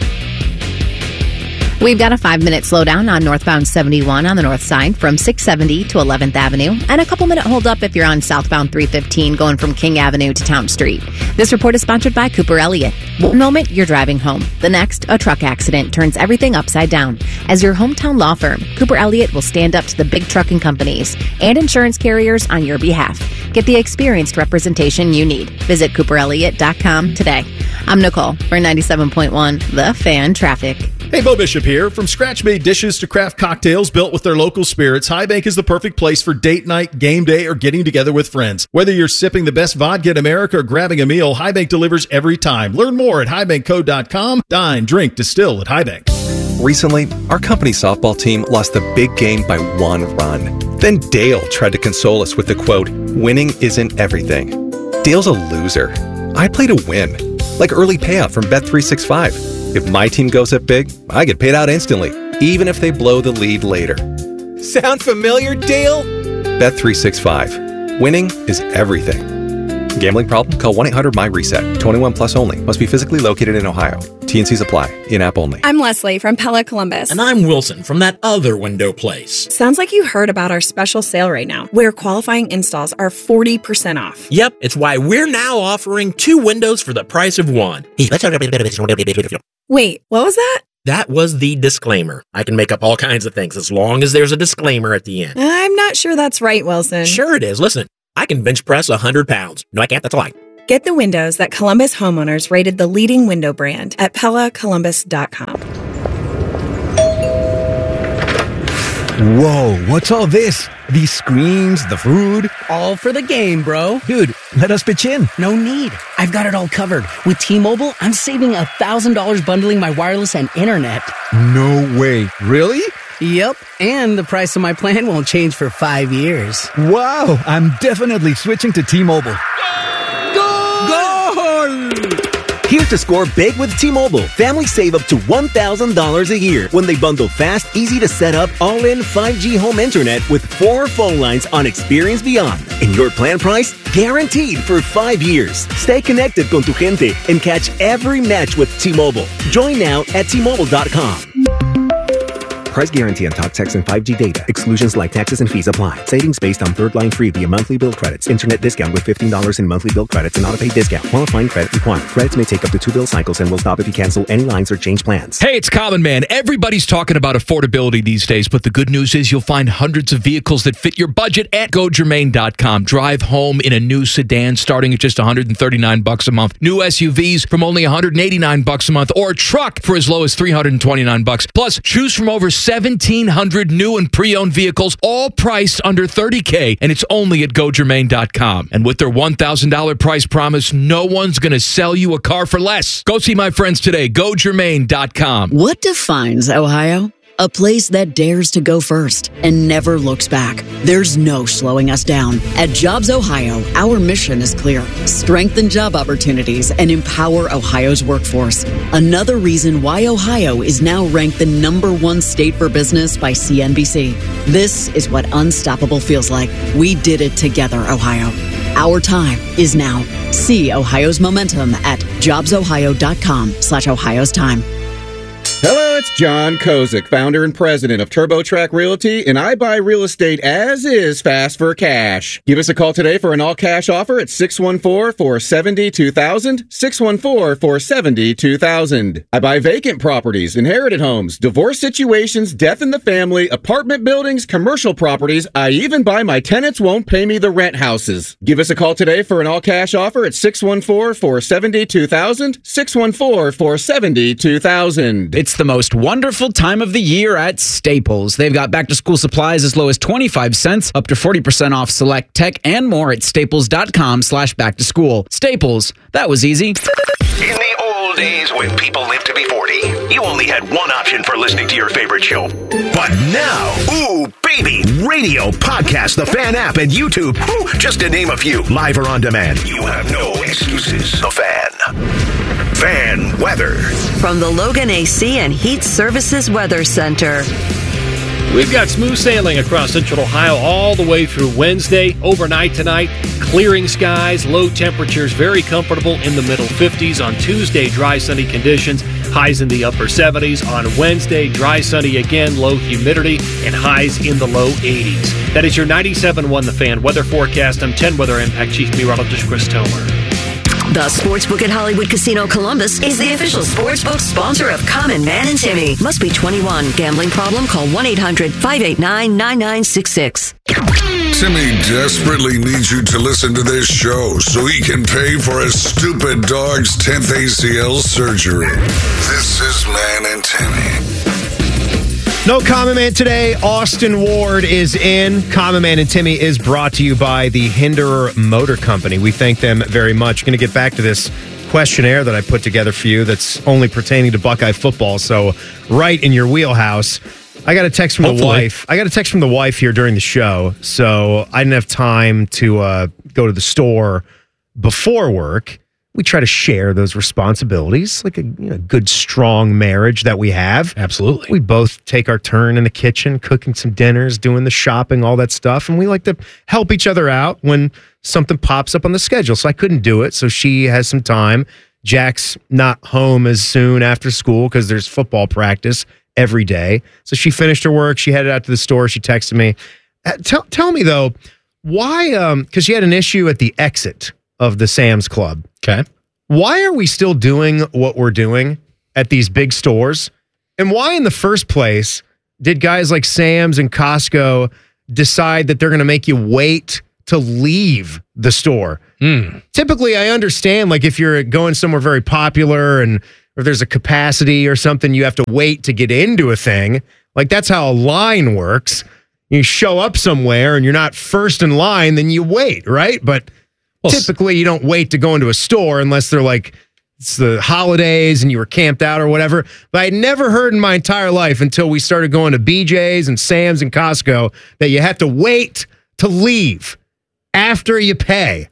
We've got a 5-minute slowdown on northbound 71 on the north side from 670 to 11th Avenue, and a couple-minute holdup if you're on southbound 315 going from King Avenue to Town Street. This report is sponsored by Cooper Elliott. One moment, you're driving home. The next, a truck accident turns everything upside down. As your hometown law firm, Cooper Elliott will stand up to the big trucking companies and insurance carriers on your behalf. Get the experienced representation you need. Visit CooperElliott.com today. I'm Nicole for 97.1 The Fan Traffic. Hey, Bo Bishop here. From scratch-made dishes to craft cocktails built with their local spirits, High Bank is the perfect place for date night, game day, or getting together with friends. Whether you're sipping the best vodka in America or grabbing a meal, High Bank delivers every time. Learn more at highbankco.com. Dine, drink, distill at High Bank. Recently, our company softball team lost the big game by 1 run. Then Dale tried to console us with the quote, "Winning isn't everything." Dale's a loser. I play to win, like early payout from Bet365. If my team goes up big, I get paid out instantly, even if they blow the lead later. Sound familiar, Dale? Bet365. Winning is everything. Gambling problem? Call 1-800-MY-RESET. 21 plus only. Must be physically located in Ohio. T&Cs apply. In-app only. I'm Leslie from Pella Columbus. And I'm Wilson from that other window place. Sounds like you heard about our special sale right now, where qualifying installs are 40% off. Yep, it's why we're now offering 2 windows for the price of 1. Wait, what was that? That was the disclaimer. I can make up all kinds of things as long as there's a disclaimer at the end. I'm not sure that's right, Wilson. Sure it is. Listen, I can bench press 100 pounds. No, I can't. That's a lie. Get the windows that Columbus homeowners rated the leading window brand at PellaColumbus.com. Whoa, what's all this? These screens, the food? All for the game, bro. Dude, let us pitch in. No need. I've got it all covered. With T-Mobile, I'm saving $1,000 bundling my wireless and internet. No way. Really? Yep, and the price of my plan won't change for 5 years. Wow, I'm definitely switching to T-Mobile. Here to score big with T-Mobile. Families save up to $1,000 a year when they bundle fast, easy to set up, all-in 5G home internet with 4 phone lines on Experience Beyond. And your plan price, guaranteed for 5 years. Stay connected con tu gente and catch every match with T-Mobile. Join now at T-Mobile.com. Price guarantee on talk, text, and 5G data. Exclusions like taxes and fees apply. Savings based on third line free via monthly bill credits. Internet discount with $15 in monthly bill credits and auto-pay discount. Qualifying credit required. Credits may take up to 2 bill cycles and will stop if you cancel any lines or change plans. Hey, it's Common Man. Everybody's talking about affordability these days, but the good news is you'll find hundreds of vehicles that fit your budget at GoGermain.com. Drive home in a new sedan starting at just $139 a month. New SUVs from only $189 a month, or a truck for as low as $329. Plus, choose from over 1,700 new and pre-owned vehicles, all priced under $30K, and it's only at GoGermain.com. And with their $1,000 price promise, no one's going to sell you a car for less. Go see my friends today. GoGermain.com. What defines Ohio? A place that dares to go first and never looks back. There's no slowing us down. At Jobs Ohio, our mission is clear. Strengthen job opportunities and empower Ohio's workforce. Another reason why Ohio is now ranked the #1 state for business by CNBC. This is what unstoppable feels like. We did it together, Ohio. Our time is now. See Ohio's momentum at jobsohio.com/Ohio's time. Hello, it's John Kozik, founder and president of TurboTrack Realty, and I buy real estate as is fast for cash. Give us a call today for an all-cash offer at 614-470-2000, 614-470-2000. I buy vacant properties, inherited homes, divorce situations, death in the family, apartment buildings, commercial properties. I even buy my tenants won't pay me the rent houses. Give us a call today for an all-cash offer at 614-470-2000, 614-470-2000. It's the most wonderful time of the year at Staples. They've got back-to-school supplies as low as 25 cents, up to 40% off select tech, and more at staples.com/back-to-school. Staples, that was easy. In the old days when people lived to be 40, you only had one option for listening to your favorite show. But now, ooh, baby, radio, podcast, the Fan app, and YouTube, just to name a few, live or on demand. You have no excuses. The Fan. Fan weather. From the Logan AC and Heat Services Weather Center. We've got smooth sailing across central Ohio all the way through Wednesday. Overnight tonight, clearing skies, low temperatures, very comfortable in the middle 50s. On Tuesday, dry, sunny conditions, highs in the upper 70s. On Wednesday, dry, sunny again, low humidity, and highs in the low 80s. That is your 97.1 The Fan weather forecast. I'm 10 Weather Impact Chief Meteorologist Chris Tomer. The Sportsbook at Hollywood Casino Columbus is the official sportsbook sponsor of Common Man and Timmy. Must be 21. Gambling problem? Call 1-800-589-9966. Timmy desperately needs you to listen to this show so he can pay for his stupid dog's 10th ACL surgery. This is Man and Timmy. No Common Man today. Austin Ward is in. Common Man and Timmy is brought to you by the Hinderer Motor Company. We thank them very much. Going to get back to this questionnaire that I put together for you that's only pertaining to Buckeye football, so right in your wheelhouse. I got a text from the wife. I got a text from the wife here during the show, so I didn't have time to go to the store before work. we try to share those responsibilities, like a good, strong marriage that we have. Absolutely. We both take our turn in the kitchen, cooking some dinners, doing the shopping, all that stuff. And we like to help each other out when something pops up on the schedule. So I couldn't do it. So she has some time. Jack's not home as soon after school because there's football practice every day. So she finished her work. She headed out to the store. She texted me. Tell me, though, why? Because she had an issue at the exit of the Sam's Club. Okay. Why are we still doing what we're doing at these big stores? And why in the first place did guys like Sam's and Costco decide that they're going to make you wait to leave the store? Typically, I understand, like if you're going somewhere very popular and if there's a capacity or something, you have to wait to get into a thing. Like that's how a line works. You show up somewhere and you're not first in line, then you wait, right? But typically, you don't wait to go into a store unless they're like, it's the holidays and you were camped out or whatever. But I'd never heard in my entire life until we started going to BJ's and Sam's and Costco that you have to wait to leave after you pay.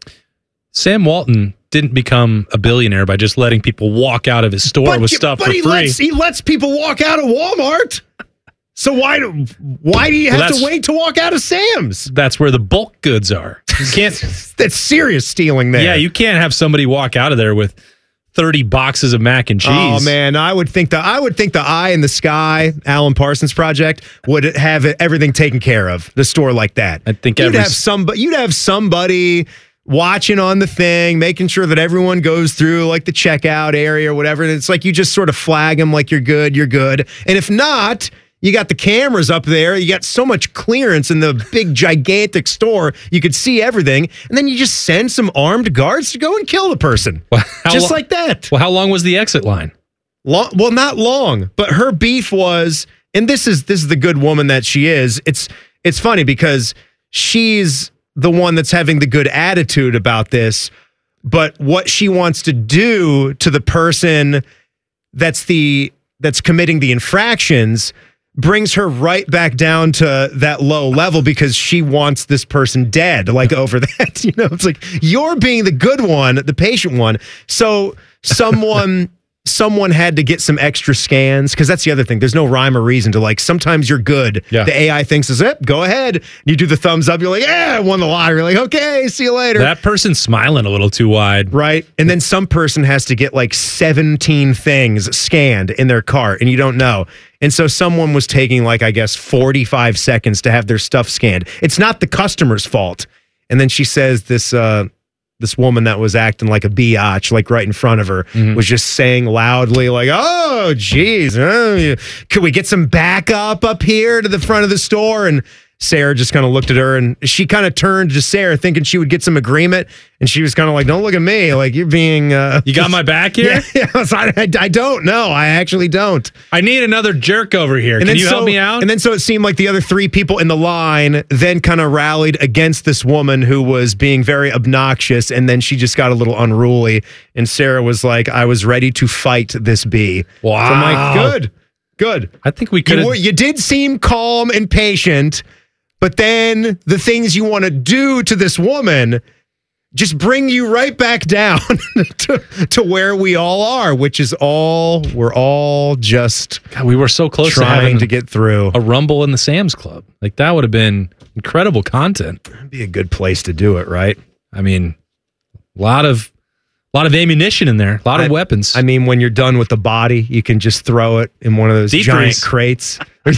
Sam Walton didn't become a billionaire by just letting people walk out of his store with stuff for free. He lets people walk out of Walmart. So why do you have to wait to walk out of Sam's? That's where the bulk goods are. You can't. That's serious stealing there. Yeah, you can't have somebody walk out of there with 30 boxes of mac and cheese. Oh man, I would think the Eye in the Sky, Alan Parsons project, would have everything taken care of. The store like that. I think you'd have somebody watching on the thing, making sure that everyone goes through like the checkout area or whatever. And it's like you just sort of flag them like you're good. And if not, you got the cameras up there. You got so much clearance in the big, gigantic store. You could see everything. And then you just send some armed guards to go and kill the person. Well, like that. Well, how long was the exit line? Well, not long. But her beef was, and this is the good woman that she is. It's funny because she's the one that's having the good attitude about this. But what she wants to do to the person that's committing the infractions brings her right back down to that low level because she wants this person dead, like over that. It's like you're being the good one, the patient one. So someone had to get some extra scans because that's the other thing. There's no rhyme or reason to like, sometimes you're good. Yeah. The AI thinks is it. Go ahead. You do the thumbs up. You're like, yeah, I won the lottery. You're like, okay, see you later. That person's smiling a little too wide. Right. And then some person has to get like 17 things scanned in their cart and you don't know. And so someone was taking like, I guess, 45 seconds to have their stuff scanned. It's not the customer's fault. And then she says this woman that was acting like a biatch, like right in front of her, was just saying loudly, like, oh, geez, could we get some backup up here to the front of the store? And Sarah just kind of looked at her and she kind of turned to Sarah thinking she would get some agreement. And she was kind of like, don't look at me. Like you're being... you got my back here? Yeah, so I don't know. I actually don't. I need another jerk over here. Can you help me out? And then so it seemed like the other three people in the line then kind of rallied against this woman who was being very obnoxious. And then she just got a little unruly. And Sarah was like, I was ready to fight this bee. Wow. So I'm like, good. I think we could. You did seem calm and patient. But then the things you want to do to this woman just bring you right back down to where we all are, which is we're all just we were so close trying to get through a rumble in the Sam's Club. Like that would have been incredible content. That'd be a good place to do it, right? I mean, a lot of ammunition in there, a lot of weapons. I mean, when you're done with the body, you can just throw it in one of those giant crates.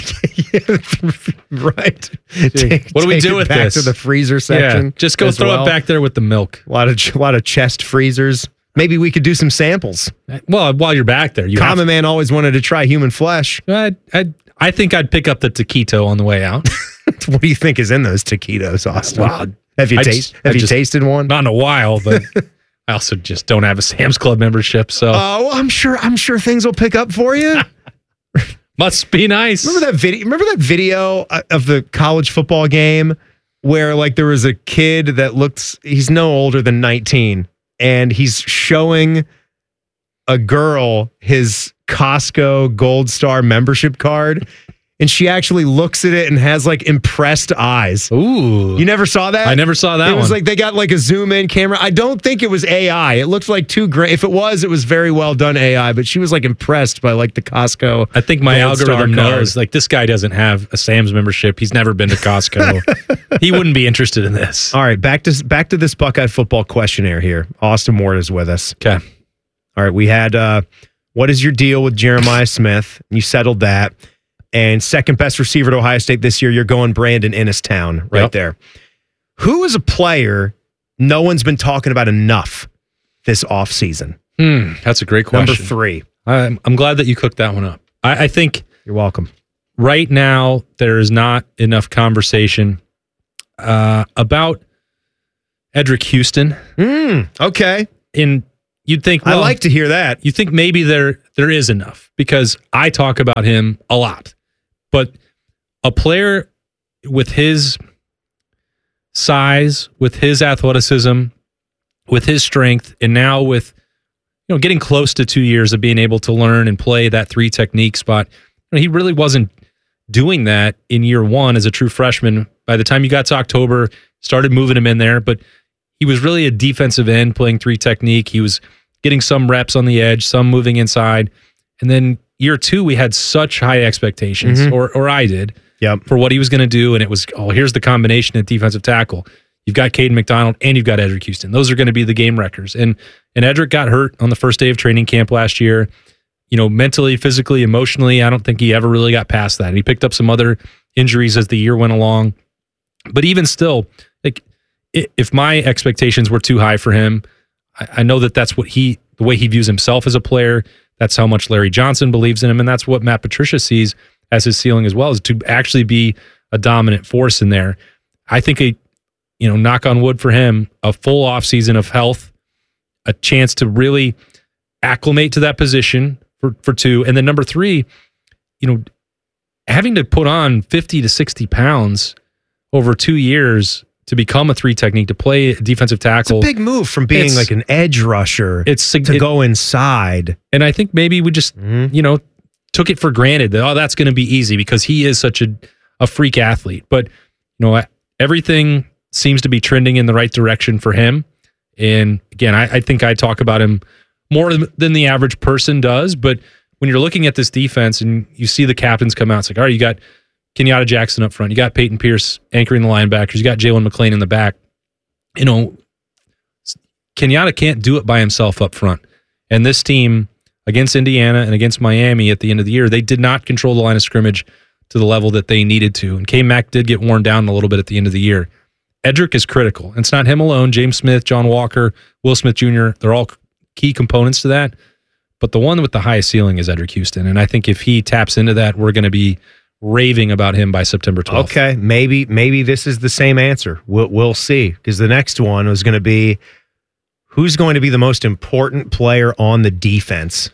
Right. What do we do with back this? To the freezer section. Yeah, just go throw it back there with the milk. A lot of chest freezers. Maybe we could do some samples. Well, while you're back there, Common Man always wanted to try human flesh. I think I'd pick up the taquito on the way out. What do you think is in those taquitos, Austin? Wow. Have you tasted one? Not in a while, but I also just don't have a Sam's Club membership. So, well, I'm sure things will pick up for you. Must be nice. Remember that video of the college football game where like there was a kid that he's no older than 19 and he's showing a girl his Costco Gold Star membership card and she actually looks at it and has like impressed eyes. Ooh. You never saw that? I never saw that It was one. like they got like a zoom in camera. I don't think it was AI. It looked like too great. If it was very well done AI, but she was like impressed by like the Costco. I think my Gold Star algorithm card. knows, like, this guy doesn't have a Sam's membership. He's never been to Costco. He wouldn't be interested in this. All right, back to this Buckeye football questionnaire here. Austin Ward is with us. Okay. All right, we had what is your deal with Jeremiah Smith? You settled that. And second best receiver to Ohio State this year, you're going Brandon Innistown right there. Who is a player no one's been talking about enough this offseason? That's a great question. Number 3. I'm glad that you cooked that one up. I think you're welcome. Right now, there is not enough conversation about Edric Houston. Okay. And you'd think, I like to hear that. You think maybe there is enough because I talk about him a lot. But a player with his size, with his athleticism, with his strength, and now with getting close to 2 years of being able to learn and play that 3 technique spot, he really wasn't doing that in year 1 as a true freshman. By the time you got to October, started moving him in there, but he was really a defensive end playing 3 technique. He was getting some reps on the edge, some moving inside. And then year 2, we had such high expectations, or I did, for what he was going to do. And it was, here's the combination at defensive tackle. You've got Caden McDonald and you've got Edric Houston. Those are going to be the game wreckers. And Edric got hurt on the first day of training camp last year. Mentally, physically, emotionally, I don't think he ever really got past that. He picked up some other injuries as the year went along. But even still, like, if my expectations were too high for him, I know that's the way he views himself as a player. That's how much Larry Johnson believes in him, and that's what Matt Patricia sees as his ceiling as well, is to actually be a dominant force in there. I think knock on wood for him, a full offseason of health, a chance to really acclimate to that position for 2, and then number 3, having to put on 50 to 60 pounds over 2 years to become a 3 technique, to play a defensive tackle. It's a big move from being like an edge rusher to go inside. And I think maybe we just, took it for granted that, that's going to be easy because he is such a freak athlete. But, everything seems to be trending in the right direction for him. And again, I think I talk about him more than the average person does. But when you're looking at this defense and you see the captains come out, it's like, all right, you got Kenyatta Jackson up front. You got Peyton Pierce anchoring the linebackers. You got Jalen McClain in the back. Kenyatta can't do it by himself up front. And this team against Indiana and against Miami at the end of the year, they did not control the line of scrimmage to the level that they needed to. And K-Mac did get worn down a little bit at the end of the year. Edric is critical. And it's not him alone. James Smith, John Walker, Will Smith Jr., they're all key components to that. But the one with the highest ceiling is Edric Houston. And I think if he taps into that, we're going to be raving about him by September 12th. Okay, maybe this is the same answer. We'll see, because the next one was going to be who's going to be the most important player on the defense.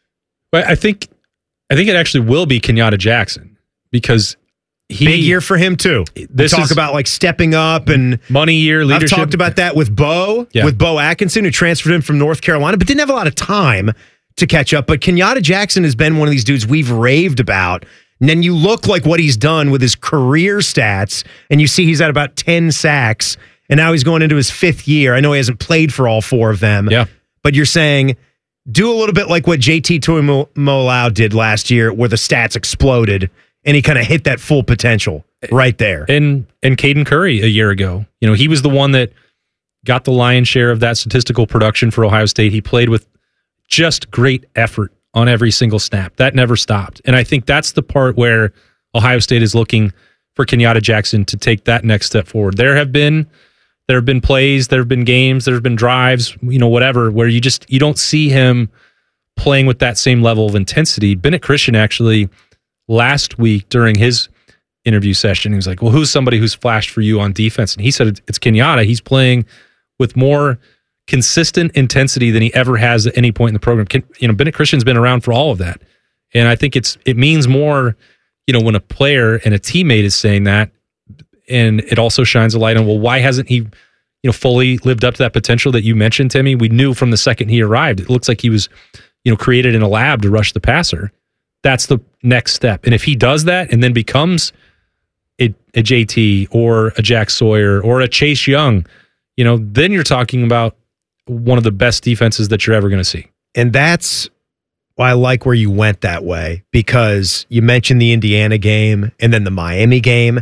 But I think it actually will be Kenyatta Jackson, because big year for him too. This talk about like stepping up and money year leadership. I've talked about that with Bo Atkinson, who transferred in from North Carolina, but didn't have a lot of time to catch up. But Kenyatta Jackson has been one of these dudes we've raved about. And then you look like what he's done with his career stats, and you see he's at about 10 sacks, and now he's going into his 5th year. I know he hasn't played for all 4 of them. Yeah. But you're saying do a little bit like what JT Tuimoloau did last year, where the stats exploded, and he kind of hit that full potential right there. And Caden Curry a year ago, he was the one that got the lion's share of that statistical production for Ohio State. He played with just great effort on every single snap. That never stopped. And I think that's the part where Ohio State is looking for Kenyatta Jackson to take that next step forward. There have been plays, there have been games, there have been drives, whatever, where you don't see him playing with that same level of intensity. Bennett Christian actually last week during his interview session, he was like, well, who's somebody who's flashed for you on defense? And he said it's Kenyatta. He's playing with more consistent intensity than he ever has at any point in the program. Bennett Christian's been around for all of that. And I think it means more, when a player and a teammate is saying that, and it also shines a light on, well, why hasn't he, fully lived up to that potential that you mentioned, Timmy? We knew from the second he arrived, it looks like he was, created in a lab to rush the passer. That's the next step. And if he does that and then becomes a JT or a Jack Sawyer or a Chase Young, then you're talking about one of the best defenses that you're ever going to see. And that's why I like where you went that way, because you mentioned the Indiana game and then the Miami game.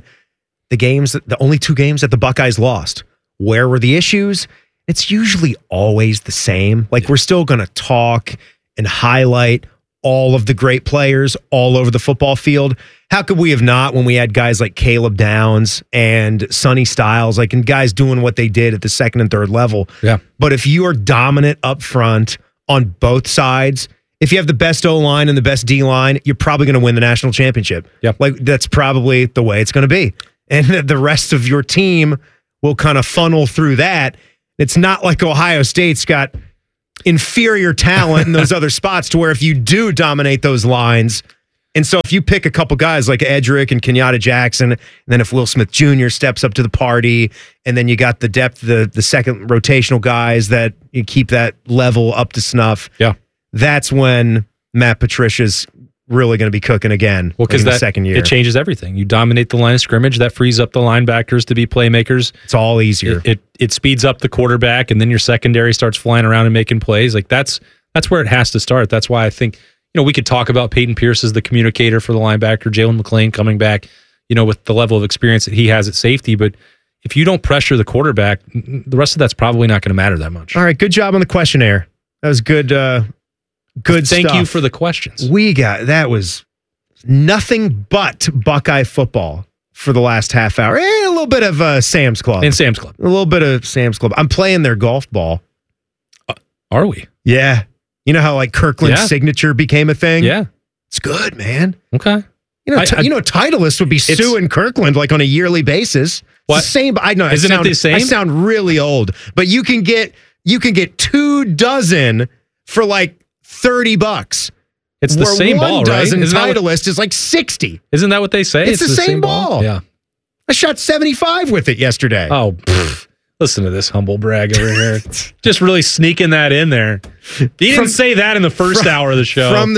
The only 2 games that the Buckeyes lost. Where were the issues? It's usually always the same. Like, we're still going to talk and highlight all of the great players all over the football field. How could we have not when we had guys like Caleb Downs and Sonny Styles, and guys doing what they did at the second and third level? Yeah. But if you are dominant up front on both sides, if you have the best O-line and the best D-line, you're probably going to win the national championship. Yep. That's probably the way it's going to be. And the rest of your team will kind of funnel through that. It's not like Ohio State's got inferior talent in those other spots to where if you do dominate those lines, and so if you pick a couple guys like Edric and Kenyatta Jackson, and then if Will Smith Jr. steps up to the party, and then you got the depth, the second rotational guys that you keep that level up to snuff, that's when Matt Patricia's really going to be cooking again. Well, because the second year, it changes everything. You dominate the line of scrimmage, that frees up the linebackers to be playmakers. It's all easier. It speeds up the quarterback, and then your secondary starts flying around and making plays. That's where it has to start. That's why I think we could talk about Peyton Pierce as the communicator for the linebacker, Jalen McClain coming back, with the level of experience that he has at safety. But if you don't pressure the quarterback, the rest of that's probably not going to matter that much. All right, good job on the questionnaire. That was good. Good Thank stuff. you for the questions. That was nothing but Buckeye football for the last half hour. A little bit of Sam's Club. And Sam's Club. A little bit of Sam's Club. I'm playing their golf ball. Are we? Yeah. You know how Kirkland's signature became a thing? Yeah. It's good, man. Okay. Titleist would be suing Kirkland on a yearly basis. What? It's the same. I know. Isn't it the same? I sound really old, but you can get 2 dozen for $30. It's the same ball, right? Isn't Titleist is $60. Isn't that what they say? It's the same ball. Yeah. I shot 75 with it yesterday. Oh, listen to this humble brag over here. Just really sneaking that in there. You didn't say that in the first hour of the show. From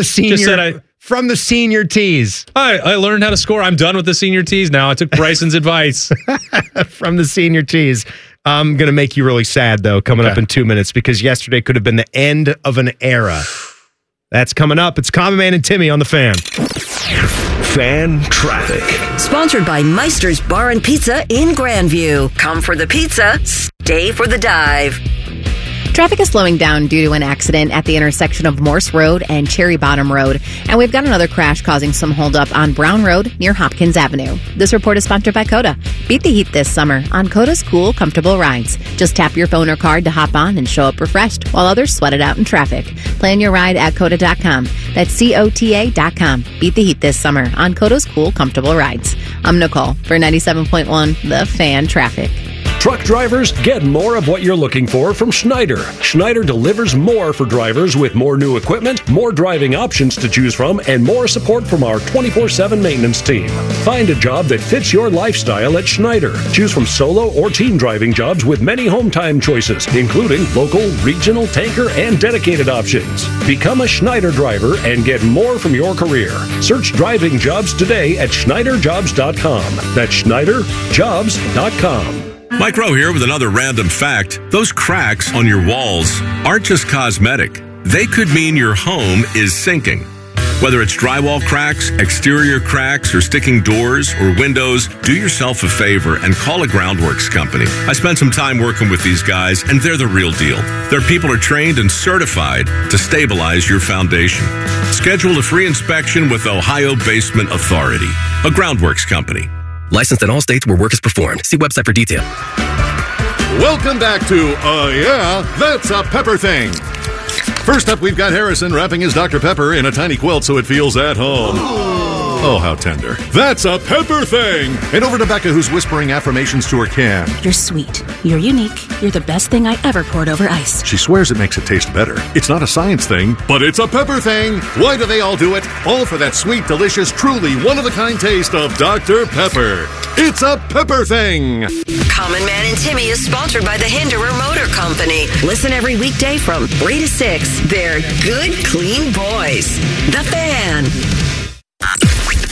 the senior tees. I learned how to score. I'm done with the senior tees now. I took Bryson's advice. From the senior tees. I'm going to make you really sad, though, coming up in 2 minutes, because yesterday could have been the end of an era. That's coming up. It's Common Man and Timmy on The Fan. Fan Traffic. Sponsored by Meister's Bar and Pizza in Grandview. Come for the pizza, stay for the dive. Traffic is slowing down due to an accident at the intersection of Morse Road and Cherry Bottom Road. And we've got another crash causing some holdup on Brown Road near Hopkins Avenue. This report is sponsored by Coda. Beat the heat this summer on Coda's cool, comfortable rides. Just tap your phone or card to hop on and show up refreshed while others sweat it out in traffic. Plan your ride at Coda.com. That's COTA.com. Beat the heat this summer on Coda's cool, comfortable rides. I'm Nicole for 97.1 The Fan Traffic. Truck drivers, get more of what you're looking for from Schneider. Schneider delivers more for drivers with more new equipment, more driving options to choose from, and more support from our 24/7 maintenance team. Find a job that fits your lifestyle at Schneider. Choose from solo or team driving jobs with many home time choices, including local, regional, tanker, and dedicated options. Become a Schneider driver and get more from your career. Search driving jobs today at SchneiderJobs.com. That's SchneiderJobs.com. Mike Rowe here with another random fact. Those cracks on your walls aren't just cosmetic. They could mean your home is sinking. Whether it's drywall cracks, exterior cracks, or sticking doors or windows, do yourself a favor and call a Groundworks company. I spent some time working with these guys, and they're the real deal. Their people are trained and certified to stabilize your foundation. Schedule a free inspection with Ohio Basement Authority, a Groundworks company. Licensed in all states where work is performed. See website for detail. Welcome back to Yeah, That's a Pepper Thing. First up, we've got Harrison wrapping his Dr. Pepper in a tiny quilt so it feels at home. Oh, how tender. That's a Pepper Thing. And over to Becca, who's whispering affirmations to her can. You're sweet. You're unique. You're the best thing I ever poured over ice. She swears it makes it taste better. It's not a science thing, but it's a Pepper Thing. Why do they all do it? All for that sweet, delicious, truly one-of-a-kind taste of Dr. Pepper. It's a Pepper Thing. Common Man and Timmy is sponsored by the Hinderer Motor Company. Listen every weekday from 3 to 6. They're good, clean boys. The Fan.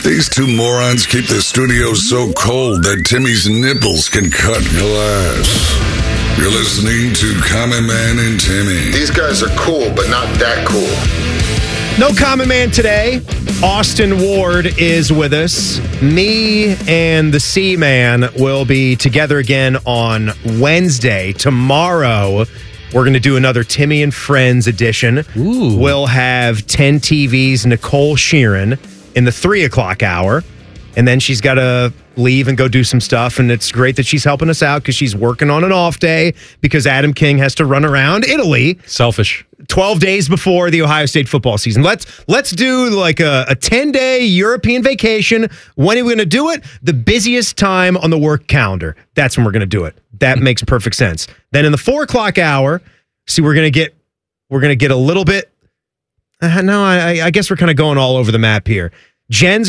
These two morons keep the studio so cold that Timmy's nipples can cut glass. You're listening to Common Man and Timmy. These guys are cool, but not that cool. No Common Man today. Austin Ward is with us. Me and the C-Man will be together again on Wednesday. Tomorrow, we're going to do another Timmy and Friends edition. Ooh. We'll have 10 TV's Nicole Sheeran in the 3 o'clock hour. And then she's got to leave and go do some stuff. And it's great that she's helping us out because she's working on an off day because Adam King has to run around Italy. Selfish. 12 days before the Ohio State football season. Let's do like a 10-day European vacation. When are we going to do it? The busiest time on the work calendar. That's when we're going to do it. That makes perfect sense. Then in the 4 o'clock hour, see, we're going to get a little bit. I guess we're kind of going all over the map here. Jen's